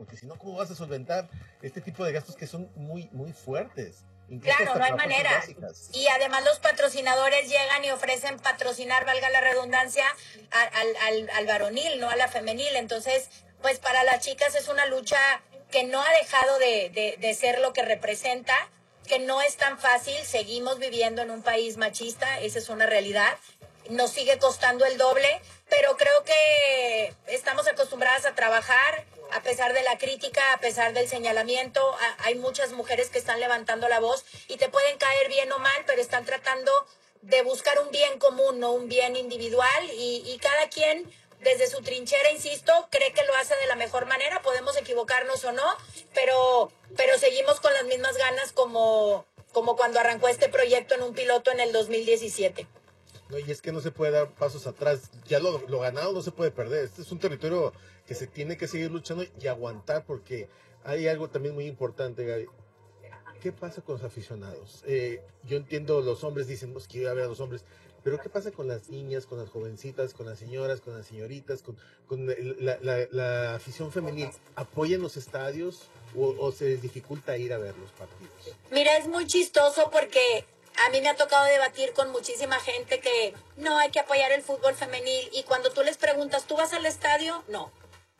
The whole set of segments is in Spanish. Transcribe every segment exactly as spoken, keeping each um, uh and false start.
porque si no, ¿cómo vas a solventar este tipo de gastos que son muy, muy fuertes? Claro, no hay manera. Básicas. Y además los patrocinadores llegan y ofrecen patrocinar, valga la redundancia, al, al, al varonil, no a la femenil. Entonces, pues para las chicas es una lucha que no ha dejado de, de, de ser lo que representa, que no es tan fácil. Seguimos viviendo en un país machista, esa es una realidad. Nos sigue costando el doble, pero creo que estamos acostumbradas a trabajar. A pesar de la crítica, a pesar del señalamiento, hay muchas mujeres que están levantando la voz y te pueden caer bien o mal, pero están tratando de buscar un bien común, no un bien individual, y, y cada quien desde su trinchera, insisto, cree que lo hace de la mejor manera. Podemos equivocarnos o no, pero, pero seguimos con las mismas ganas como, como cuando arrancó este proyecto en un piloto en el dos mil diecisiete. No, y es que no se puede dar pasos atrás. Ya lo, lo ganado no se puede perder. Este es un territorio que se tiene que seguir luchando y aguantar, porque hay algo también muy importante, Gaby. ¿Qué pasa con los aficionados? Eh, yo entiendo, los hombres dicen, pues que iba a ver a los hombres, pero ¿qué pasa con las niñas, con las jovencitas, con las señoras, con las señoritas, con, con la, la, la afición femenil? ¿Apoyan los estadios o, o se les dificulta ir a ver los partidos? Mira, es muy chistoso porque a mí me ha tocado debatir con muchísima gente que no hay que apoyar el fútbol femenil, y cuando tú les preguntas, ¿tú vas al estadio? No.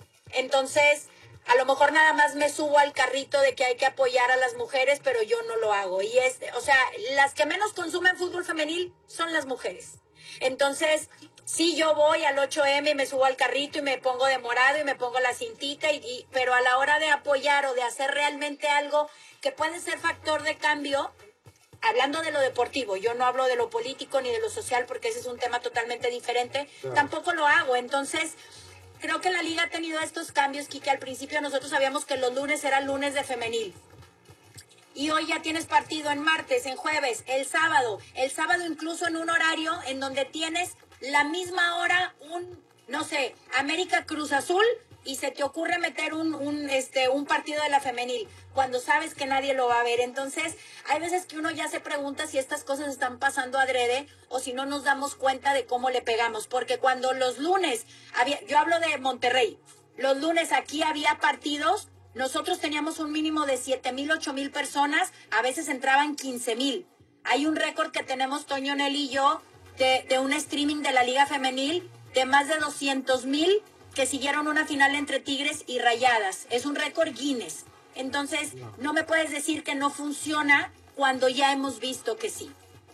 Entonces, a lo mejor nada más me subo al carrito de que hay que apoyar a las mujeres, pero yo no lo hago. Y es, o sea, las que menos consumen fútbol femenil son las mujeres. Entonces, sí, yo voy al ocho eme y me subo al carrito y me pongo de morado y me pongo la cintita, y, y, pero a la hora de apoyar o de hacer realmente algo que puede ser factor de cambio, hablando de lo deportivo, yo no hablo de lo político ni de lo social porque ese es un tema totalmente diferente, claro, tampoco lo hago. Entonces, creo que la liga ha tenido estos cambios, Kike. Al principio nosotros sabíamos que los lunes eran lunes de femenil. Y hoy ya tienes partido en martes, en jueves, el sábado. El sábado incluso en un horario en donde tienes la misma hora, un, no sé, América Cruz Azul, y se te ocurre meter un, un, este, un partido de la femenil, cuando sabes que nadie lo va a ver. Entonces, hay veces que uno ya se pregunta si estas cosas están pasando adrede o si no nos damos cuenta de cómo le pegamos. Porque cuando los lunes, había, yo hablo de Monterrey, los lunes aquí había partidos, nosotros teníamos un mínimo de siete mil, ocho mil personas, a veces entraban quince mil. Hay un récord que tenemos, Toño, Nelly y yo, de, de un streaming de la Liga Femenil de más de doscientos mil que siguieron una final entre Tigres y Rayadas. Es un récord Guinness. Entonces, no. no me puedes decir que no funciona cuando ya hemos visto que sí.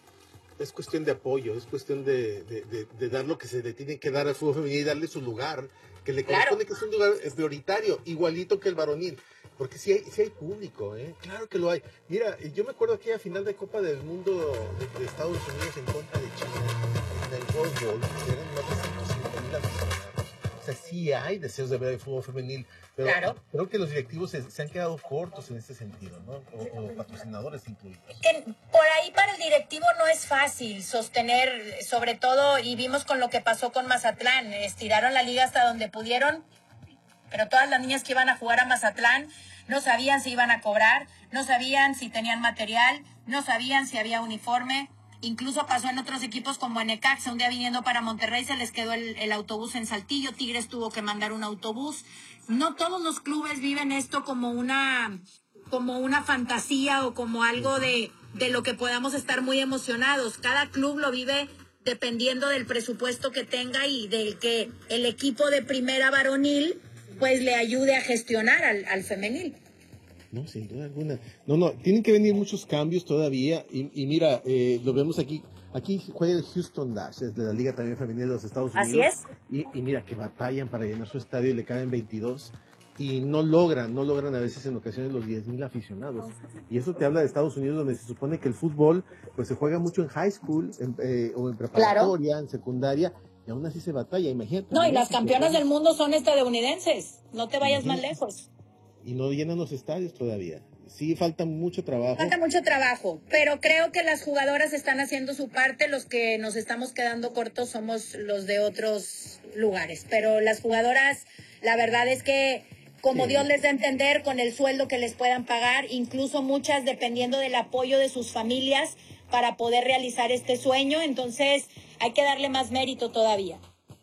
Es cuestión de apoyo, es cuestión de, de, de, de dar lo que se le tiene que dar al fútbol femenil y darle su lugar, que le corresponde, claro, que es un lugar prioritario, igualito que el varonil. Porque sí hay, sí hay público, ¿eh? Claro que lo hay. Mira, yo me acuerdo aquella final de Copa del Mundo de, de Estados Unidos en contra de China, en el Rose Bowl, eran más de ciento cinco mil aficionados. O sea, sí hay deseos de ver el fútbol femenil, pero claro, creo que los directivos se, se han quedado cortos en ese sentido, ¿no? O, o patrocinadores incluidos. Que por ahí para el directivo no es fácil sostener, sobre todo, y vimos con lo que pasó con Mazatlán, estiraron la liga hasta donde pudieron, pero todas las niñas que iban a jugar a Mazatlán no sabían si iban a cobrar, no sabían si tenían material, no sabían si había uniforme. Incluso pasó en otros equipos como en Necaxa, un día viniendo para Monterrey se les quedó el, el autobús en Saltillo, Tigres tuvo que mandar un autobús. No todos los clubes viven esto como una, como una fantasía o como algo de, de lo que podamos estar muy emocionados. Cada club lo vive dependiendo del presupuesto que tenga y del que el equipo de primera varonil pues le ayude a gestionar al, al femenil. No, sin duda alguna. No, no, tienen que venir muchos cambios todavía. Y, y mira, eh, lo vemos aquí. Aquí juega el Houston Dash, es de la Liga también Femenil de los Estados Unidos. Así es. Y, y mira, que batallan para llenar su estadio y le caben veintidós. Y no logran, no logran a veces en ocasiones los diez mil aficionados. Y eso te habla de Estados Unidos, donde se supone que el fútbol pues se juega mucho en high school en, eh, o en preparatoria, claro, en secundaria. Y aún así se batalla, imagínate. No, y las campeonas del mundo son estadounidenses. No te vayas más lejos. Y no llenan los estadios todavía. Sí, falta mucho trabajo. Falta mucho trabajo, pero creo que las jugadoras están haciendo su parte. Los que nos estamos quedando cortos somos los de otros lugares. Pero las jugadoras, la verdad es que, como sí, Dios les da a entender, con el sueldo que les puedan pagar, incluso muchas dependiendo del apoyo de sus familias para poder realizar este sueño. Entonces, hay que darle más mérito todavía.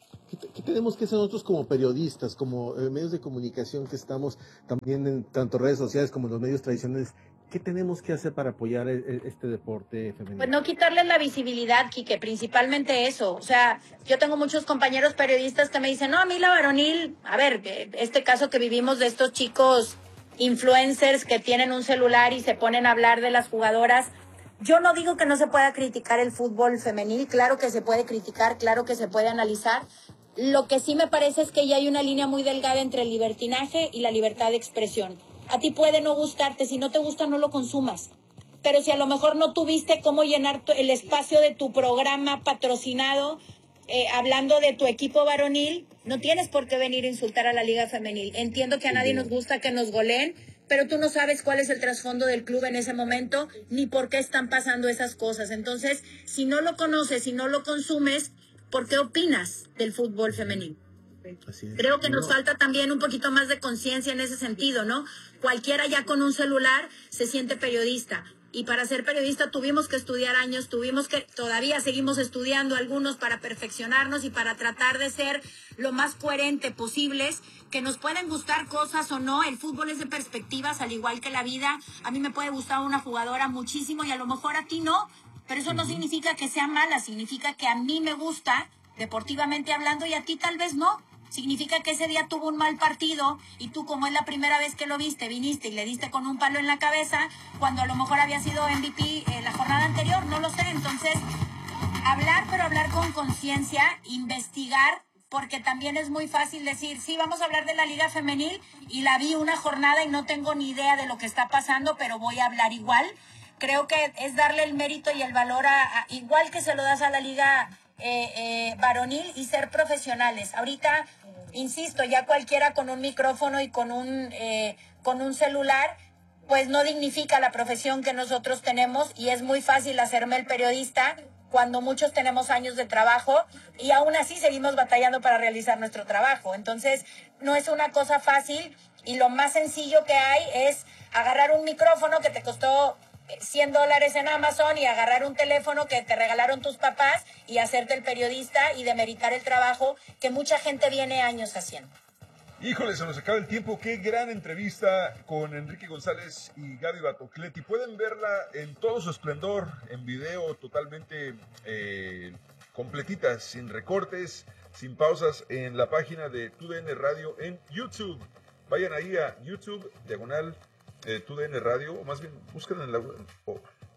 ¿qué tenemos que hacer nosotros como periodistas, como eh, medios de comunicación que estamos también en tanto redes sociales como en los medios tradicionales? ¿Qué tenemos que hacer para apoyar el, este deporte femenino? Pues no quitarles la visibilidad, Quique, principalmente eso. O sea, yo tengo muchos compañeros periodistas que me dicen, no, a mí la varonil, a ver, este caso que vivimos de estos chicos influencers que tienen un celular y se ponen a hablar de las jugadoras. Yo no digo que no se pueda criticar el fútbol femenil, claro que se puede criticar, claro que se puede analizar. Lo que sí me parece es que ya hay una línea muy delgada entre el libertinaje y la libertad de expresión. A ti puede no gustarte, si no te gusta no lo consumas. Pero si a lo mejor no tuviste cómo llenar el espacio de tu programa patrocinado, eh, hablando de tu equipo varonil, no tienes por qué venir a insultar a la liga femenil. Entiendo que a nadie nos gusta que nos goleen, pero tú no sabes cuál es el trasfondo del club en ese momento, ni por qué están pasando esas cosas. Entonces, si no lo conoces, si no lo consumes, ¿por qué opinas del fútbol femenil? Creo que nos falta también un poquito más de conciencia en ese sentido, ¿no? Cualquiera ya con un celular se siente periodista. Y para ser periodista tuvimos que estudiar años, tuvimos que, todavía seguimos estudiando algunos para perfeccionarnos y para tratar de ser lo más coherente posibles, que nos pueden gustar cosas o no. El fútbol es de perspectivas, al igual que la vida. A mí me puede gustar una jugadora muchísimo y a lo mejor a ti no, pero eso no significa que sea mala, significa que a mí me gusta, deportivamente hablando, y a ti tal vez no. Significa que ese día tuvo un mal partido y tú, como es la primera vez que lo viste, viniste y le diste con un palo en la cabeza cuando a lo mejor había sido M V P eh, la jornada anterior, no lo sé. Entonces, hablar, pero hablar con conciencia, investigar, porque también es muy fácil decir, sí, vamos a hablar de la liga femenil y la vi una jornada y no tengo ni idea de lo que está pasando, pero voy a hablar igual. Creo que es darle el mérito y el valor a, a igual que se lo das a la liga eh, eh, varonil, y ser profesionales. Ahorita, insisto, ya cualquiera con un micrófono y con un, eh, con un celular, pues no dignifica la profesión que nosotros tenemos, y es muy fácil hacerme el periodista cuando muchos tenemos años de trabajo y aún así seguimos batallando para realizar nuestro trabajo. Entonces, no es una cosa fácil, y lo más sencillo que hay es agarrar un micrófono que te costó cien dólares en Amazon y agarrar un teléfono que te regalaron tus papás y hacerte el periodista y demeritar el trabajo que mucha gente viene años haciendo. Híjole, se nos acaba el tiempo. Qué gran entrevista con Enrique González y Gaby Batocletti. Pueden verla en todo su esplendor, en video totalmente eh, completita, sin recortes, sin pausas, en la página de T U D N Radio en YouTube. Vayan ahí a YouTube, diagonal Eh, T U D N Radio, o más bien búsquenla en la web. Oh.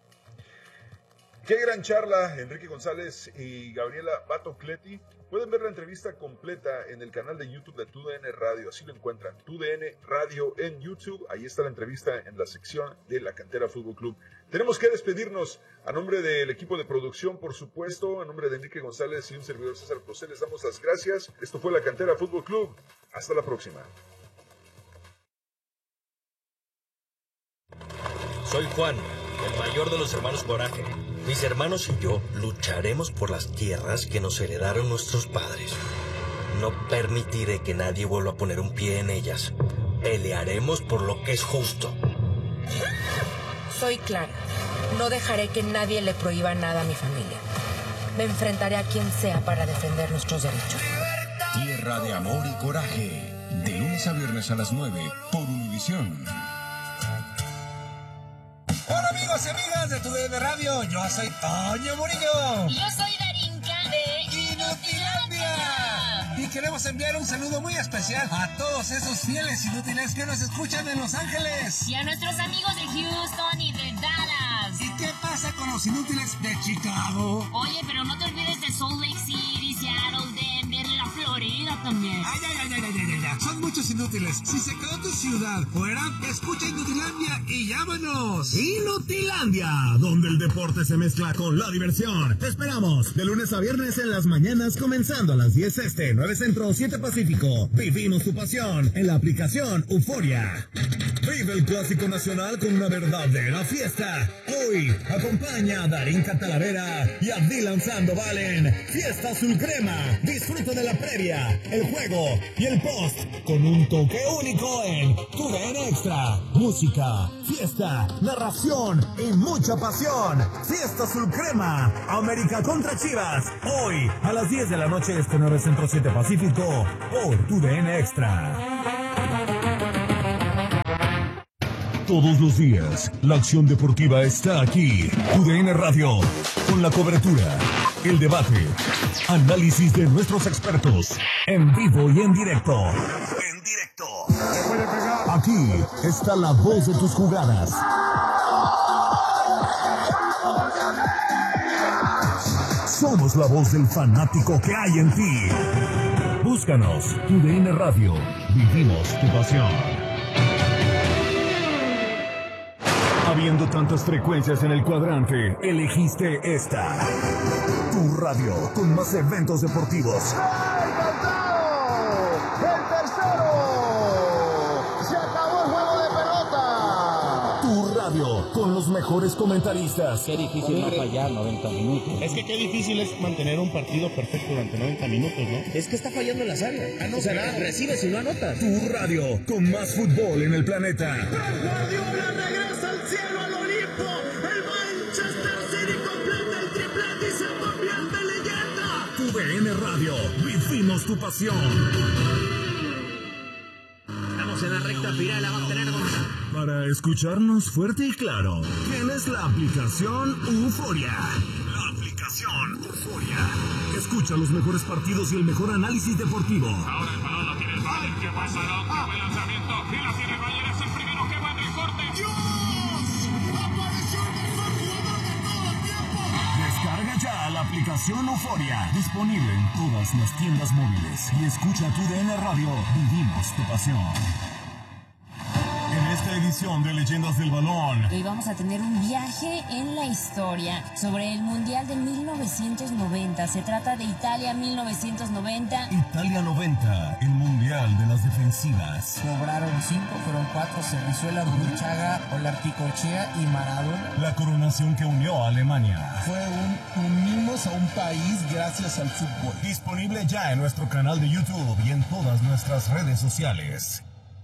Qué gran charla, Enrique González y Gabriela Batocletti. Pueden ver la entrevista completa en el canal de YouTube de T U D N Radio, así lo encuentran, T U D N Radio en YouTube. Ahí está la entrevista en la sección de La Cantera Fútbol Club. Tenemos que despedirnos. A nombre del equipo de producción, por supuesto, a nombre de Enrique González y un servidor César Procel, les damos las gracias. Esto fue La Cantera Fútbol Club. Hasta la próxima. Soy Juan, el mayor de los hermanos Coraje. Mis hermanos y yo lucharemos por las tierras que nos heredaron nuestros padres. No permitiré que nadie vuelva a poner un pie en ellas. Pelearemos por lo que es justo. Soy Clara. No dejaré que nadie le prohíba nada a mi familia. Me enfrentaré a quien sea para defender nuestros derechos. Tierra de amor y coraje. De lunes a viernes a las nueve por Univisión. Hola amigos y amigas de T U D N Radio, yo soy Toño Murillo. Y yo soy Darinka de Inutilandia. Y queremos enviar un saludo muy especial a todos esos fieles inútiles que nos escuchan en Los Ángeles. Y a nuestros amigos de Houston y de Dallas. ¿Y qué pasa con los inútiles de Chicago? Oye, pero no te olvides de Salt Lake City, Seattle, Denver, la Florida también. Ay, ay, ay, ay, ay, ay, ay. Son muchos inútiles. Si se quedó tu ciudad fuera, escucha Inutilandia y llámanos. Inutilandia, donde el deporte se mezcla con la diversión. Te esperamos de lunes a viernes en las mañanas, comenzando a las diez este, nueve centro, siete pacífico. Vivimos tu pasión en la aplicación Euforia. Vive el clásico nacional con una verdadera fiesta. Hoy acompaña a Darinka Talavera y a Dylan Sandoval en Fiesta Azul Crema. Disfruta de la previa previa, el juego y el post con un toque único en Tu D N Extra. Música, fiesta, narración y mucha pasión. Fiesta Azul Crema, América contra Chivas. Hoy a las diez de la noche este nueve Centro siete Pacífico por Tu D N Extra. Todos los días, la acción deportiva está aquí. Tu D N Radio, con la cobertura, el debate, análisis de nuestros expertos, en vivo y en directo. En directo. Aquí está la voz de tus jugadas. Somos la voz del fanático que hay en ti. Búscanos, Tu D N Radio. Vivimos tu pasión. Habiendo tantas frecuencias en el cuadrante, elegiste esta. Tu radio con más eventos deportivos. ¡El tercero! ¡Se acabó el juego de pelota! Tu radio con los mejores comentaristas. Qué difícil no fallar noventa minutos. Es que qué difícil es mantener un partido perfecto durante noventa minutos, ¿no? Es que está fallando la área. Ah, no, o sea, nada, recibes y no anotas. Tu radio con más fútbol en el planeta. Guardiola regresa al cielo, al Olimpo. El Manchester City completa el triplete y se convierte en leyenda. Tu D N Radio, vivimos tu pasión. Estamos en la recta final, la va a tener Gonzalo. Para escucharnos fuerte y claro, tienes la aplicación Euforia. La aplicación Euforia. Escucha los mejores partidos y el mejor análisis deportivo. Ahora el balón lo tiene el Bayern. ¿Qué pasa? No, el lanzamiento. Y la tiene el Bayern. Es el primero que va en el corte. ¡Dios! ¡Apareció el mejor jugador de todo el tiempo! Descarga ya la aplicación Euforia. Disponible en todas las tiendas móviles. Y escucha Tu D N Radio. Vivimos tu pasión. En esta edición de Leyendas del Balón, hoy vamos a tener un viaje en la historia sobre el Mundial de mil novecientos noventa. Se trata de Italia mil novecientos noventa. Italia noventa, el Mundial de las defensivas. Cobraron cinco, fueron cuatro: Cerrizuela, Burruchaga, Olarticochea y Maradona. La coronación que unió a Alemania. Fue un unimos a un país gracias al fútbol. Disponible ya en nuestro canal de YouTube y en todas nuestras redes sociales.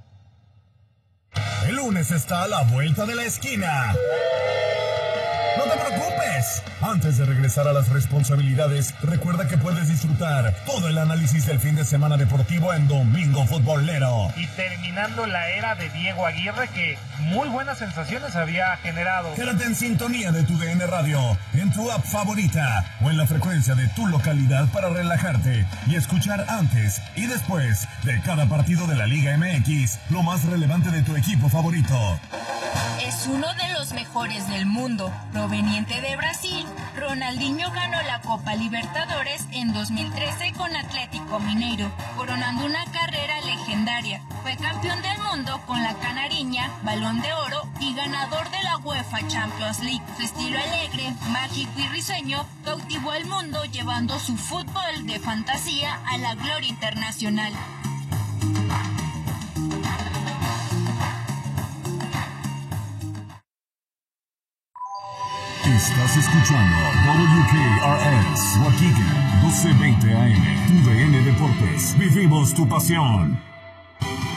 El lunes está a la vuelta de la esquina. No te preocupes. Antes de regresar a las responsabilidades, recuerda que puedes disfrutar todo el análisis del fin de semana deportivo en Domingo Futbolero. Y terminando la era de Diego Aguirre, que muy buenas sensaciones había generado. Quédate en sintonía de Tu D N Radio, en tu app favorita o en la frecuencia de tu localidad para relajarte y escuchar antes y después de cada partido de la Liga M X lo más relevante de tu equipo favorito. Es uno de los mejores del mundo. Proveniente de Brasil, Ronaldinho ganó la Copa Libertadores en dos mil trece con Atlético Mineiro, coronando una carrera legendaria. Fue campeón del mundo con la Canariña, Balón de Oro y ganador de la UEFA Champions League. Su estilo alegre, mágico y risueño cautivó al mundo, llevando su fútbol de fantasía a la gloria internacional. Estás escuchando W K R S, Waukegan, doce veinte A M, Tu D N Deportes. Vivimos tu pasión.